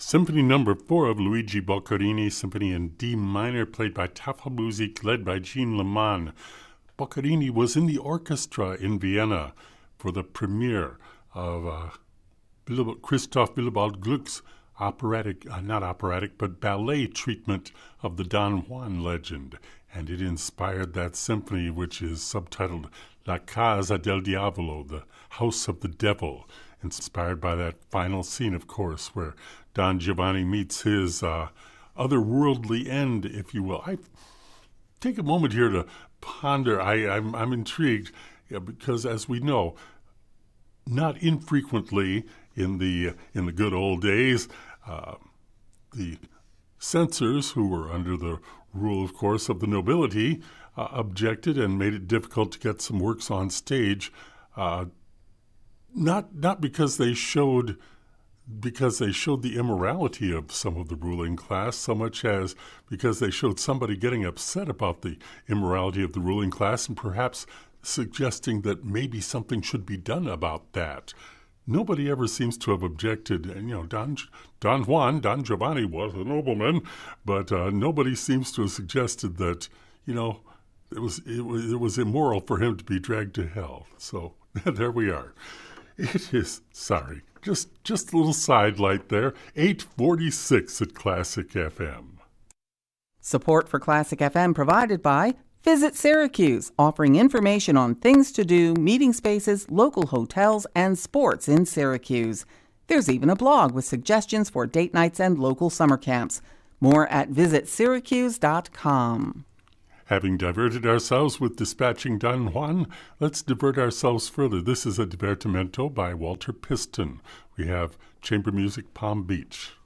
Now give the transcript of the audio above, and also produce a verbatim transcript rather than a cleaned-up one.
Symphony Number Four of Luigi Boccherini, Symphony in D minor, played by Tafelmusik, led by Jean Leman. Boccherini was in the orchestra in Vienna for the premiere of uh, Christoph Willibald Gluck's operatic, uh, not operatic, but ballet treatment of the Don Juan legend. And it inspired that symphony, which is subtitled La Casa del Diavolo, the House of the Devil, inspired by that final scene, of course, where Don Giovanni meets his uh, otherworldly end, if you will. I take a moment here to ponder. I, I'm, I'm intrigued yeah, because, as we know, not infrequently in the in the good old days, uh, the censors, who were under the rule, of course, of the nobility, uh, objected and made it difficult to get some works on stage. Uh, not not because they showed because they showed the immorality of some of the ruling class, so much as because they showed somebody getting upset about the immorality of the ruling class and perhaps suggesting that maybe something should be done about that. Nobody ever seems to have objected. And, you know, Don, Don Juan, Don Giovanni was a nobleman, but uh, nobody seems to have suggested that, you know, it was, it was it was immoral for him to be dragged to hell. So there we are. It is, sorry, just just a little sidelight there. eight forty-six at Classic F M. Support for Classic F M provided by Visit Syracuse, offering information on things to do, meeting spaces, local hotels, and sports in Syracuse. There's even a blog with suggestions for date nights and local summer camps. More at visit syracuse dot com. Having diverted ourselves with dispatching Don Juan, let's divert ourselves further. This is a divertimento by Walter Piston. We have chamber music, Palm Beach.